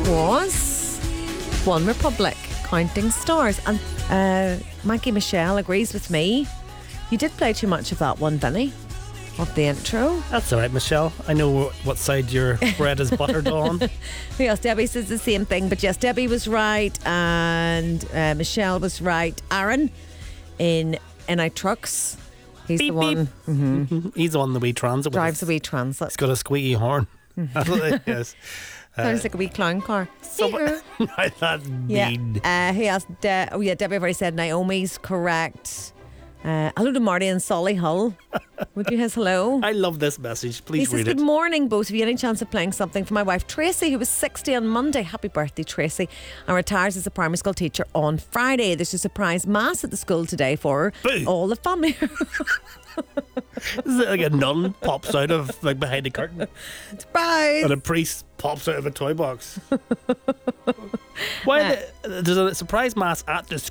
was One Republic, Counting Stars. And Maggie Michelle agrees with me. You did play too much of that one, Vinny, of the intro. That's all right, Michelle. I know what side your bread is buttered on. Yes, Debbie says the same thing. But yes, Debbie was right and Michelle was right. Aaron in NI Trucks. He's Beep, the one. beep. He's the one the wee transit. Drives the wee transit. He's got a squeaky horn. That's what it is. Sounds like a wee clown car. That's mean. He asked, Debbie already said Naomi's correct. Hello to Marty and Solly Hull. Would you his hello? I love this message. He Please says, read good it. morning, both of you. Any chance of playing something for my wife Tracy, who was 60 on Monday? Happy birthday, Tracy. And retires as a primary school teacher on Friday. There's a surprise mass at the school today for her. Boo. All the family. Is it like a nun pops out of like behind the curtain Surprise. and a priest pops out of a toy box? Why there's a surprise mass at the